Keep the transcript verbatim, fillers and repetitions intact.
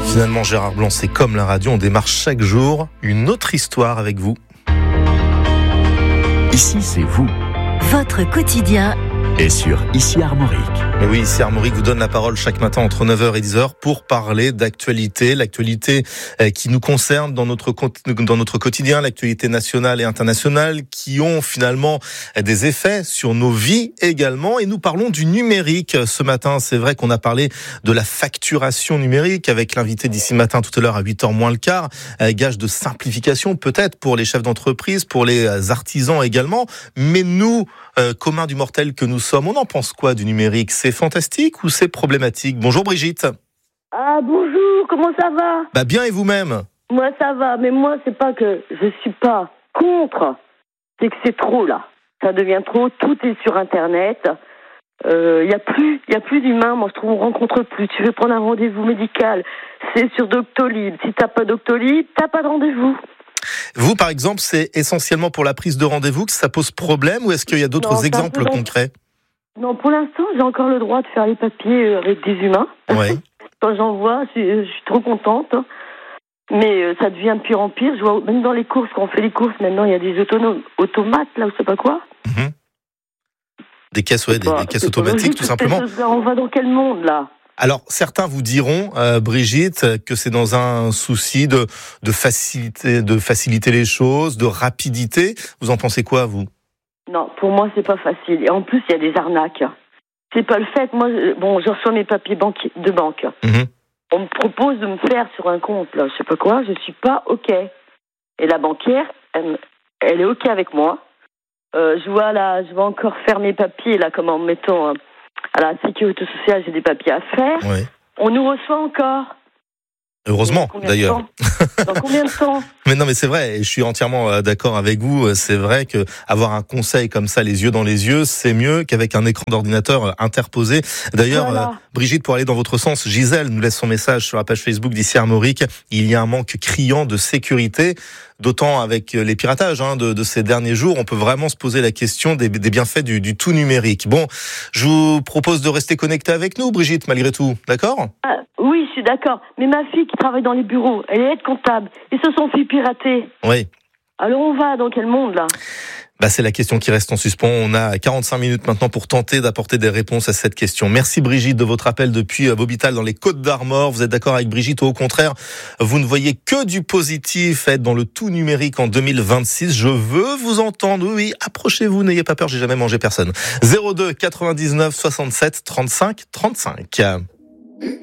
Finalement, Gérard Blanc, c'est comme la radio, on démarre chaque jour une autre histoire avec vous. Ici, c'est vous. Votre quotidien Et sur Ici Armorique. Et oui, Ici Armorique vous donne la parole chaque matin entre neuf heures et dix heures pour parler d'actualité, l'actualité qui nous concerne dans notre dans notre quotidien, l'actualité nationale et internationale qui ont finalement des effets sur nos vies également. Et nous parlons du numérique ce matin. C'est vrai qu'on a parlé de la facturation numérique avec l'invité d'ici matin tout à l'heure à huit heures moins le quart. Gage de simplification peut-être pour les chefs d'entreprise, pour les artisans également. Mais nous, euh, communs du mortel que nous sommes, on en pense quoi du numérique ? C'est fantastique ou c'est problématique ? Bonjour Brigitte. Ah bonjour, comment ça va ? Bah bien et vous-même ? Moi ça va, mais moi c'est pas que je suis pas contre, c'est que c'est trop là. Ça devient trop, tout est sur internet. Il euh, y a plus, il y a plus d'humains. Moi je trouve on rencontre plus. Tu veux prendre un rendez-vous médical, c'est sur Doctolib. Si t'as pas Doctolib, t'as pas de rendez-vous. Vous, par exemple, c'est essentiellement pour la prise de rendez-vous que ça pose problème ou est-ce qu'il y a d'autres non, exemples concrets ? Non, pour l'instant, j'ai encore le droit de faire les papiers avec des humains. Ouais. Quand j'en vois, je suis trop contente. Mais ça devient de pire en pire. Je vois même dans les courses, quand on fait les courses, maintenant, il y a des autonomes, automates, là, ou je sais pas quoi. Mmh. Des caisses, ouais, des, bah, des caisses automatiques, tout simplement. On va dans quel monde, là ? Alors, certains vous diront, euh, Brigitte, que c'est dans un souci de, de, faciliter, de faciliter les choses, de rapidité. Vous en pensez quoi, vous ? Non, pour moi, c'est pas facile. Et en plus, il y a des arnaques. C'est pas le fait. Moi, bon, je reçois mes papiers banqui- de banque. Mmh. On me propose de me faire sur un compte, là, je sais pas quoi. Je suis pas OK. Et la banquière, elle, elle est OK avec moi. Euh, je vois là, je vais encore faire mes papiers, là, comme en me mettant... Euh, à la sécurité sociale, j'ai des papiers à faire. Ouais. On nous reçoit encore. Heureusement, d'ailleurs. Dans combien de temps ? Mais non, mais c'est vrai, et je suis entièrement d'accord avec vous. C'est vrai que avoir un conseil comme ça, les yeux dans les yeux, c'est mieux qu'avec un écran d'ordinateur interposé. D'ailleurs, voilà. euh, Brigitte, pour aller dans votre sens, Gisèle nous laisse son message sur la page Facebook d'Ici Armorique. Il y a un manque criant de sécurité, d'autant avec les piratages hein, de, de ces derniers jours. On peut vraiment se poser la question des, des bienfaits du, du tout numérique. Bon, je vous propose de rester connecté avec nous, Brigitte, malgré tout. D'accord ? ah, Oui, je suis d'accord. Mais ma fille qui travaille dans les bureaux, elle est aide-comptable. Ils se sont fait pirater. Oui. Alors on va dans quel monde, là ? Bah, c'est la question qui reste en suspens. On a quarante-cinq minutes maintenant pour tenter d'apporter des réponses à cette question. Merci Brigitte de votre appel depuis Bobital dans les Côtes-d'Armor. Vous êtes d'accord avec Brigitte ou au contraire, vous ne voyez que du positif être dans le tout numérique en deux mille vingt-six. Je veux vous entendre. Oui, approchez-vous, n'ayez pas peur, j'ai jamais mangé personne. zéro deux quatre-vingt-dix-neuf soixante-sept trente-cinq trente-cinq.